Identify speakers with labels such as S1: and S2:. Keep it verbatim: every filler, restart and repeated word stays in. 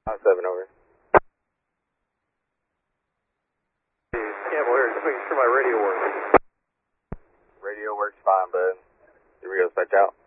S1: five seven over.
S2: Campbell here, just making sure my radio works.
S1: Radio works fine, bud. Here we go, switch out.